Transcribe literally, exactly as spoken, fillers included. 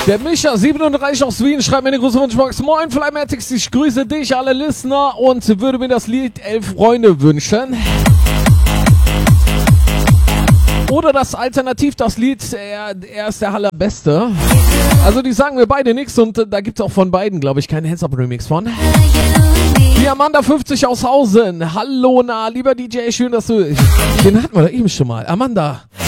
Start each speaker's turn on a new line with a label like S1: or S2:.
S1: Der Micha siebenunddreißig aus Wien schreibt mir eine große Wunschbox. Moin Flymatics, ich grüße dich, alle Listener, und würde mir das Lied Elf Freunde wünschen. Oder das Alternativ, das Lied, er, er ist der Allerbeste. Also die sagen mir beide nichts und äh, da gibt es auch von beiden, glaube ich, keinen Hands-Up-Remix von. Die Amanda fünfzig aus Hausen. Hallo, na, lieber D J, schön, dass du... Den hatten wir da eben schon mal. Amanda,